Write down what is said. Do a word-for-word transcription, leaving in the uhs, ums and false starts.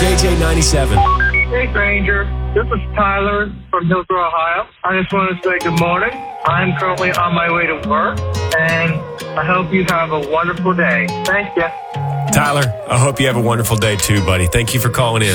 K J ninety-seven. Hey, Granger. This is Tyler from Hillsborough, Ohio. I just want to say good morning. I'm currently on my way to work, and I hope you have a wonderful day. Thank you. Tyler, I hope you have a wonderful day too, buddy. Thank you for calling in.